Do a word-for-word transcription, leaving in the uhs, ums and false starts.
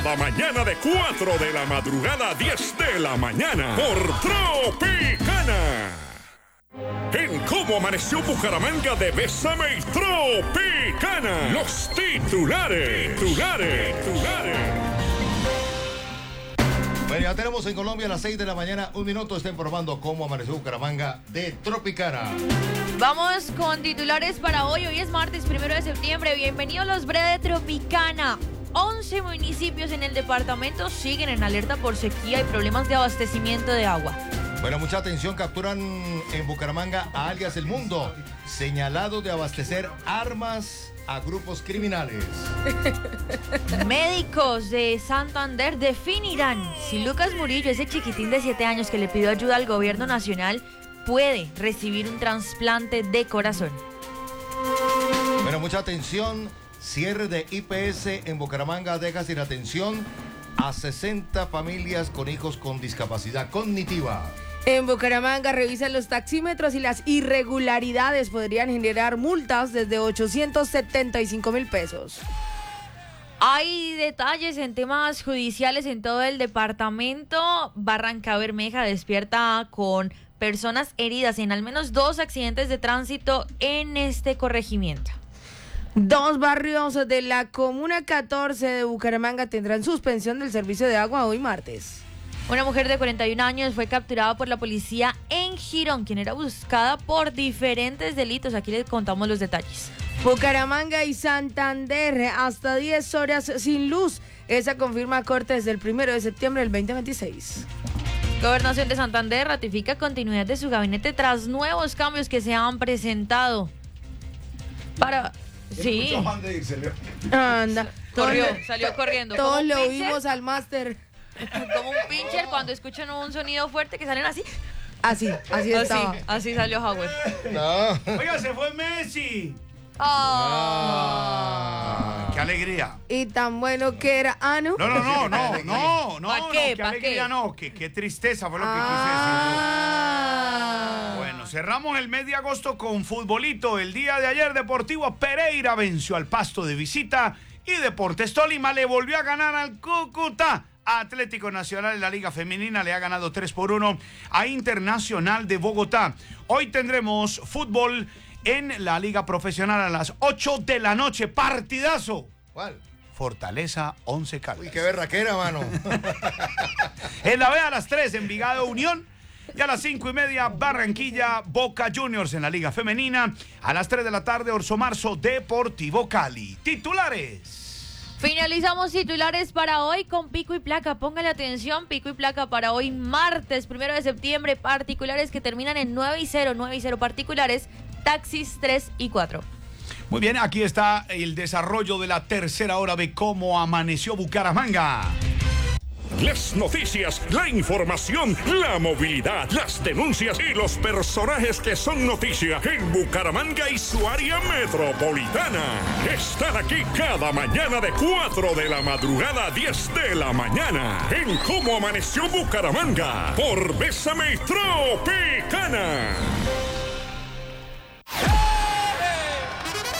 cada mañana de cuatro de la madrugada a diez de la mañana por Tropicana. En Cómo Amaneció Bucaramanga de Bésame y Tropicana. Los titulares. Titulares. Titulares. Bueno, ya tenemos en Colombia a las seis de la mañana, un minuto, está informando Cómo Amaneció Bucaramanga de Tropicana. Vamos con titulares para hoy. Hoy es martes primero de septiembre. Bienvenidos los Bre de Tropicana. once municipios en el departamento siguen en alerta por sequía y problemas de abastecimiento de agua. Bueno, mucha atención, capturan en Bucaramanga a alias El Mundo, señalado de abastecer armas a grupos criminales. Médicos de Santander definirán si Lucas Murillo, ese chiquitín de siete años que le pidió ayuda al gobierno nacional, puede recibir un trasplante de corazón. Bueno, mucha atención, cierre de I P S en Bucaramanga deja sin atención a sesenta familias con hijos con discapacidad cognitiva. En Bucaramanga revisan los taxímetros y las irregularidades podrían generar multas desde ochocientos setenta y cinco mil pesos. Hay detalles en temas judiciales en todo el departamento. Barranca Bermeja despierta con personas heridas en al menos dos accidentes de tránsito en este corregimiento. Dos barrios de la Comuna catorce de Bucaramanga tendrán suspensión del servicio de agua hoy martes. Una mujer de cuarenta y un años fue capturada por la policía en Girón, quien era buscada por diferentes delitos. Aquí les contamos los detalles. Bucaramanga y Santander, hasta diez horas sin luz. Esa confirma corte desde el primero de septiembre del veinte veintiséis. Gobernación de Santander ratifica continuidad de su gabinete tras nuevos cambios que se han presentado. Para... Sí. Anda. Corrió, salió corriendo. Todos lo oímos al máster. Como un pincher cuando escuchan un sonido fuerte que salen así. Así, así estaba. Así, así salió Howard. No. Oiga, se fue Messi. Oh. Ah, ¡qué alegría! Y tan bueno que era. Ah, ¿no? No, no, no, no, no, no. ¿Pa no, qué? qué ¿Pa alegría qué? no, qué, qué tristeza fue lo que Ah. quise decir. Bueno, cerramos el mes de agosto con futbolito. El día de ayer Deportivo Pereira venció al Pasto de visita y Deportes Tolima le volvió a ganar al Cúcuta. Atlético Nacional en la Liga Femenina le ha ganado tres por uno a Internacional de Bogotá. Hoy tendremos fútbol en la Liga Profesional a las ocho de la noche. ¡Partidazo! ¿Cuál? Fortaleza Once Caldas. Uy, qué berraquera, mano. En la B a las tres, Envigado Unión. Y a las cinco y media, Barranquilla, Boca Juniors en la Liga Femenina. A las tres de la tarde, Orso Marzo, Deportivo Cali. Titulares. Finalizamos titulares para hoy con pico y placa. Póngale atención, pico y placa para hoy martes, primero de septiembre. Particulares que terminan en nueve y cero, nueve y cero particulares. Taxis tres y cuatro. Muy bien, aquí está el desarrollo de la tercera hora de Cómo Amaneció Bucaramanga. Las noticias, la información, la movilidad, las denuncias y los personajes que son noticia en Bucaramanga y su área metropolitana. Están aquí cada mañana de cuatro de la madrugada a diez de la mañana en Cómo Amaneció Bucaramanga por Bésame y Tropicana.